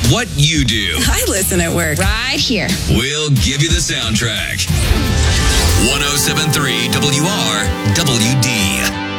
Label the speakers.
Speaker 1: what you do.
Speaker 2: I listen at work.
Speaker 3: Right here.
Speaker 1: We'll give you the soundtrack. 107.3 WRWD.